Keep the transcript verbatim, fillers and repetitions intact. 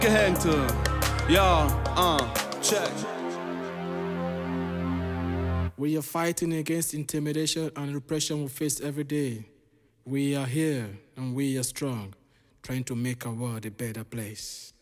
gehängt. Ja, uh, check. We are fighting against intimidation and repression we face every day. We are here and we are strong, trying to make our world a better place.